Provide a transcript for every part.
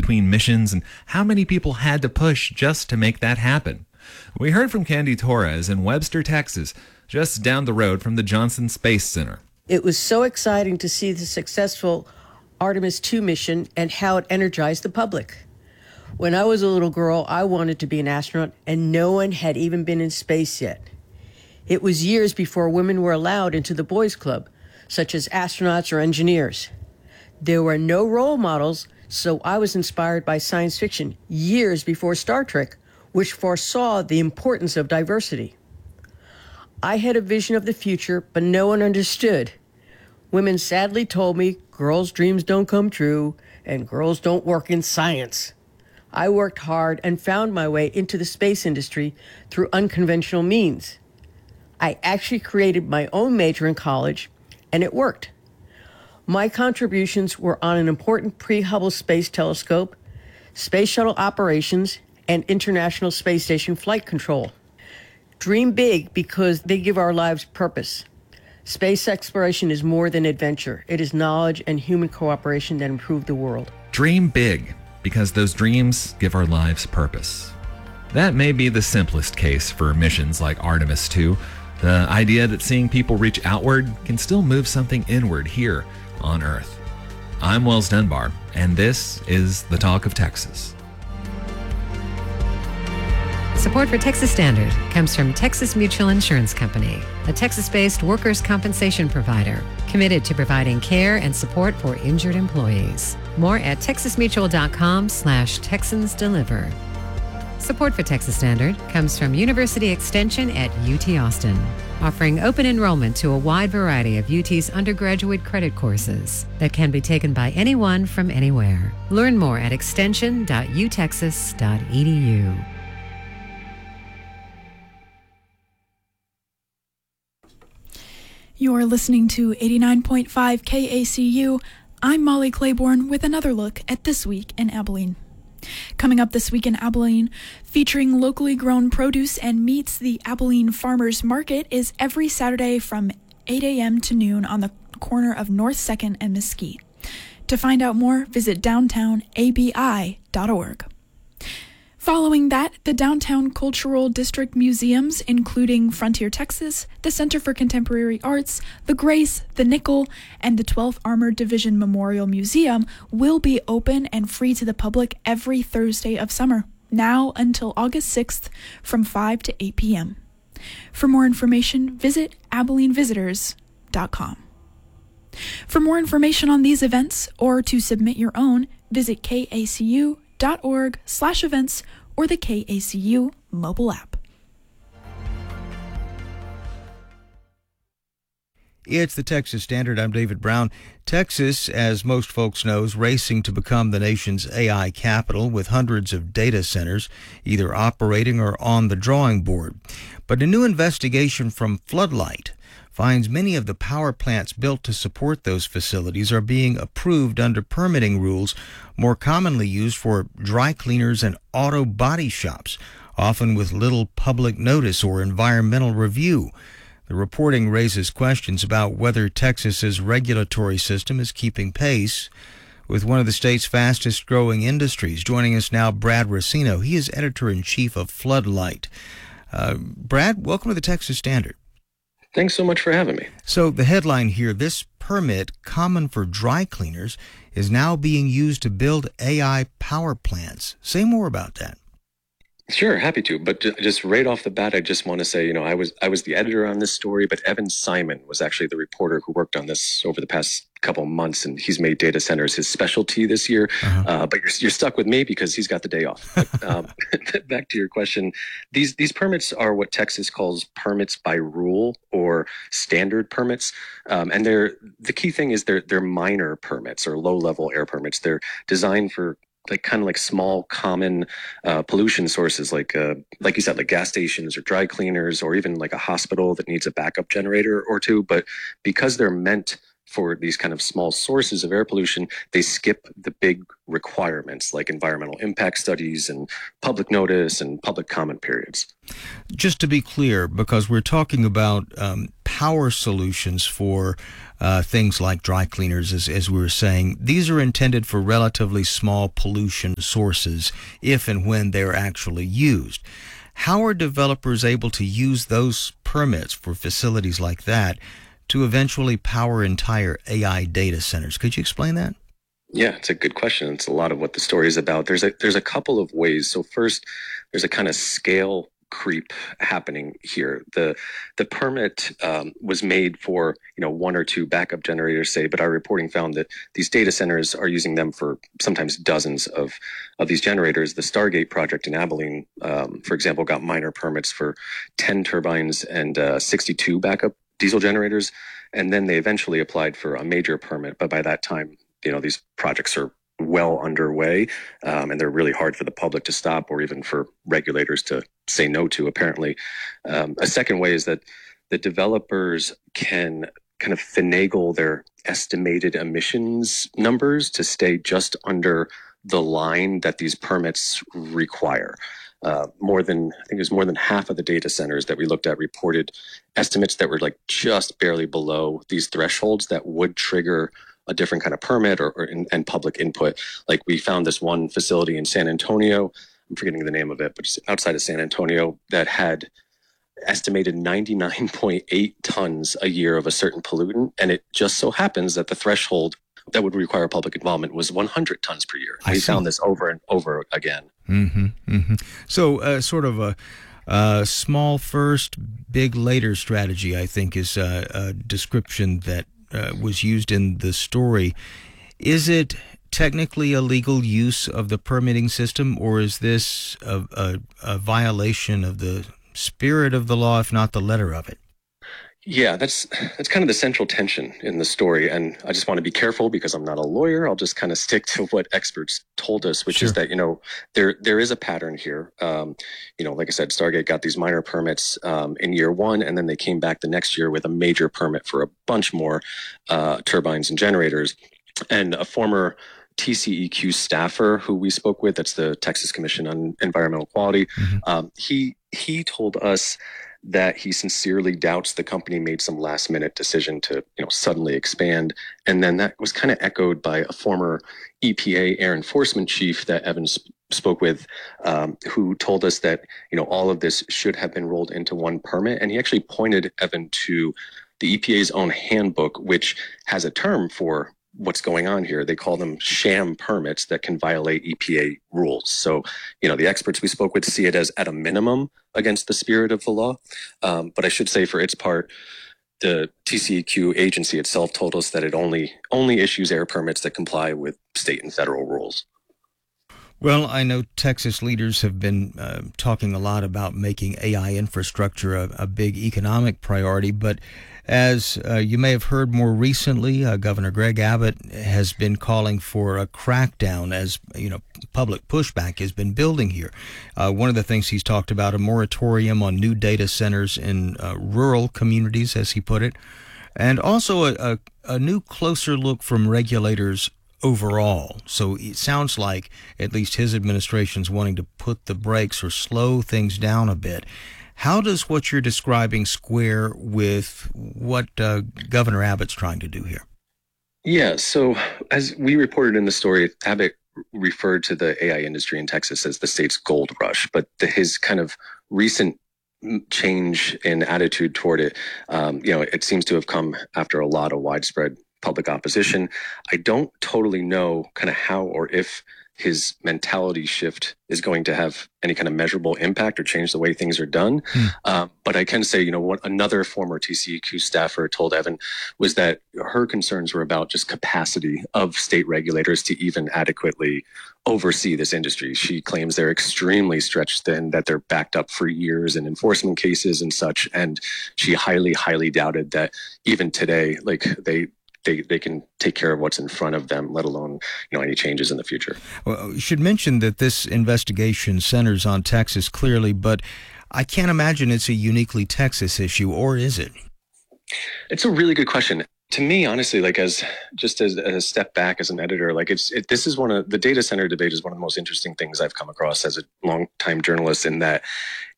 between missions and how many people had to push just to make that happen. We heard from Candy Torres in Webster, Texas, just down the road from the Johnson Space Center. It was so exciting to see the successful Artemis II mission and how it energized the public. When I was a little girl, I wanted to be an astronaut, and no one had even been in space yet. It was years before women were allowed into the boys' club, such as astronauts or engineers. There were no role models, so I was inspired by science fiction years before Star Trek, which foresaw the importance of diversity. I had a vision of the future, but no one understood. Women sadly told me girls' dreams don't come true and girls don't work in science. I worked hard and found my way into the space industry through unconventional means. I actually created my own major in college, and it worked. My contributions were on an important pre-Hubble Space Telescope, space shuttle operations, and International Space Station flight control. Dream big because they give our lives purpose. Space exploration is more than adventure. It is knowledge and human cooperation that improve the world. Dream big, because those dreams give our lives purpose. That may be the simplest case for missions like Artemis II. The idea that seeing people reach outward can still move something inward here on Earth. I'm Wells Dunbar, and this is The Talk of Texas. Support for Texas Standard comes from Texas Mutual Insurance Company, a Texas-based workers' compensation provider committed to providing care and support for injured employees. More at texasmutual.com/TexansDeliver. Support for Texas Standard comes from University Extension at UT Austin, offering open enrollment to a wide variety of UT's undergraduate credit courses that can be taken by anyone from anywhere. Learn more at extension.utexas.edu. You're listening to 89.5 KACU. I'm Molly Claiborne with another look at This Week in Abilene. Coming up this week in Abilene, featuring locally grown produce and meats, the Abilene Farmers Market is every Saturday from 8 a.m. to noon on the corner of North 2nd and Mesquite. To find out more, visit downtownabi.org. Following that, the Downtown Cultural District museums, including Frontier Texas, the Center for Contemporary Arts, the Grace, the Nickel, and the 12th Armored Division Memorial Museum, will be open and free to the public every Thursday of summer, now until August 6th from 5 to 8 p.m. For more information, visit AbileneVisitors.com. For more information on these events, or to submit your own, visit kacu.org/events or the KACU mobile app. It's the Texas Standard. I'm David Brown. Texas, as most folks know, is racing to become the nation's AI capital with hundreds of data centers either operating or on the drawing board. But a new investigation from Floodlight finds many of the power plants built to support those facilities are being approved under permitting rules more commonly used for dry cleaners and auto body shops, often with little public notice or environmental review. The reporting raises questions about whether Texas's regulatory system is keeping pace with one of the state's fastest growing industries. Joining us now, Brad Racino. He is editor-in-chief of Floodlight. Brad, welcome to the Texas Standard. Thanks so much for having me. So the headline here, this permit, common for dry cleaners, is now being used to build AI power plants. Say more about that. Sure, happy to. But just right off the bat, I just want to say, I was the editor on this story, but Evan Simon was actually the reporter who worked on this over the past couple of months, and he's made data centers his specialty this year. But you're stuck with me because he's got the day off. But, back to your question, these permits are what Texas calls permits by rule or standard permits, and the key thing is they're minor permits or low-level air permits. They're designed for kind of small common pollution sources like you said, like gas stations or dry cleaners, or even like a hospital that needs a backup generator or two. But because they're meant for these kind of small sources of air pollution, they skip the big requirements like environmental impact studies and public notice and public comment periods. Just to be clear, because we're talking about power solutions for things like dry cleaners, as we were saying. These are intended for relatively small pollution sources if and when they're actually used. How are developers able to use those permits for facilities like that to eventually power entire AI data centers? Could you explain that? Yeah, it's a good question. It's a lot of what the story is about. There's a couple of ways. So first, there's a kind of scale creep happening here. The permit was made for one or two backup generators, say, but our reporting found that these data centers are using them for sometimes dozens of these generators. The Stargate project in Abilene, for example, got minor permits for 10 turbines and 62 backup diesel generators, and then they eventually applied for a major permit. But by that time, these projects are well underway, and they're really hard for the public to stop or even for regulators to say no to, apparently. A second way is that the developers can kind of finagle their estimated emissions numbers to stay just under the line that these permits require. I think it was more than half of the data centers that we looked at reported estimates that were like just barely below these thresholds that would trigger a different kind of permit and public input. Like we found this one facility in San Antonio, I'm forgetting the name of it, but it's outside of San Antonio, that had estimated 99.8 tons a year of a certain pollutant. And it just so happens that the threshold that would require public involvement was 100 tons per year. We found this over and over again. Mm-hmm, mm-hmm. So sort of a small first, big later strategy, I think, is a description that was used in the story. Is it technically a legal use of the permitting system, or is this a violation of the spirit of the law, if not the letter of it? Yeah, that's kind of the central tension in the story. And I just want to be careful because I'm not a lawyer. I'll just kind of stick to what experts told us, which is that, there is a pattern here. Like I said, Stargate got these minor permits in year one, and then they came back the next year with a major permit for a bunch more turbines and generators. And a former TCEQ staffer who we spoke with, that's the Texas Commission on Environmental Quality, he told us that he sincerely doubts the company made some last minute decision to suddenly expand. And then that was kind of echoed by a former EPA air enforcement chief that Evan spoke with, who told us that all of this should have been rolled into one permit. And he actually pointed Evan to the EPA's own handbook, which has a term for what's going on here. They call them sham permits that can violate EPA rules. So, the experts we spoke with see it as at a minimum against the spirit of the law. But I should say for its part, the TCEQ agency itself told us that it only issues air permits that comply with state and federal rules. Well, I know Texas leaders have been talking a lot about making AI infrastructure a big economic priority, but as you may have heard more recently, Governor Greg Abbott has been calling for a crackdown as, public pushback has been building here. One of the things he's talked about, a moratorium on new data centers in rural communities, as he put it, and also a new closer look from regulators overall. So it sounds like at least his administration's wanting to put the brakes or slow things down a bit. How does what you're describing square with what Governor Abbott's trying to do here? Yeah, so as we reported in the story, Abbott referred to the AI industry in Texas as the state's gold rush, but his kind of recent change in attitude toward it, it seems to have come after a lot of widespread public opposition. I don't totally know kind of how or if his mentality shift is going to have any kind of measurable impact or change the way things are done. But I can say, what another former TCEQ staffer told Evan was that her concerns were about just capacity of state regulators to even adequately oversee this industry. She claims they're extremely stretched thin, that they're backed up for years in enforcement cases and such. And she highly, highly doubted that even today, they can take care of what's in front of them, let alone, any changes in the future. Well, you should mention that this investigation centers on Texas clearly, but I can't imagine it's a uniquely Texas issue, or is it? It's a really good question. To me, honestly, as a step back as an editor, this is the data center debate is one of the most interesting things I've come across as a longtime journalist, in that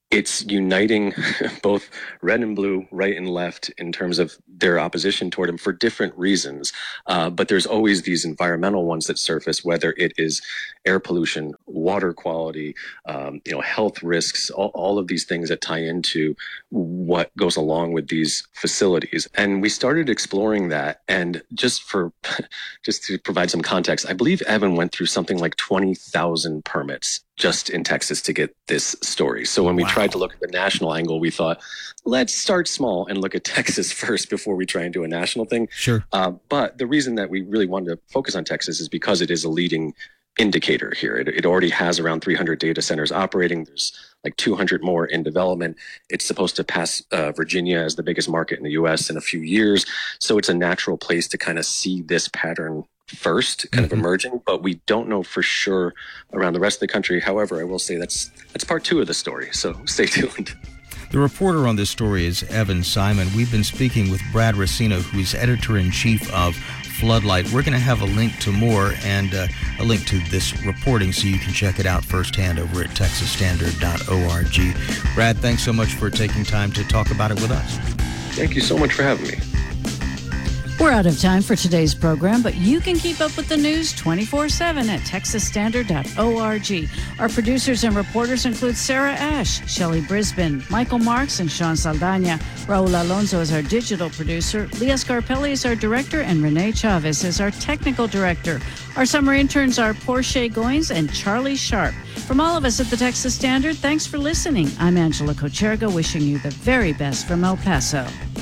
it's uniting both red and blue, right and left, in terms of their opposition toward him for different reasons. But there's always these environmental ones that surface, whether it is air pollution, water quality, health risks, all of these things that tie into what goes along with these facilities. And we started exploring that. And just to provide some context, I believe Evan went through something like 20,000 permits just in Texas to get this story. So when we tried to look at the national angle, we thought, let's start small and look at Texas first before we try and do a national thing. Sure. But the reason that we really wanted to focus on Texas is because it is a leading indicator here. It already has around 300 data centers operating. There's like 200 more in development. It's supposed to pass Virginia as the biggest market in the U.S. in a few years. So it's a natural place to kind of see this pattern first, kind of emerging, but we don't know for sure around the rest of the country. However, I will say that's part 2 of the story, so stay tuned. The reporter on this story is Evan Simon. We've been speaking with Brad Racino, who is editor-in-chief of Floodlight. We're going to have a link to more and a link to this reporting so you can check it out firsthand over at texasstandard.org. Brad, thanks so much for taking time to talk about it with us. Thank you so much for having me. We're out of time for today's program, but you can keep up with the news 24/7 at texasstandard.org. Our producers and reporters include Sarah Ash, Shelley Brisbane, Michael Marks, and Sean Saldana. Raul Alonso is our digital producer. Leah Scarpelli is our director, and Renee Chavez is our technical director. Our summer interns are Portia Goins and Charlie Sharp. From all of us at the Texas Standard, thanks for listening. I'm Angela Kocherga, wishing you the very best from El Paso.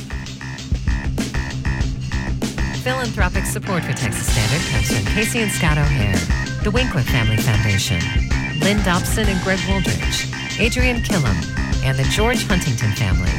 Philanthropic support for Texas Standard comes from Casey and Scott O'Hare, the Winkler Family Foundation, Lynn Dobson and Greg Woldridge, Adrian Killam, and the George Huntington family.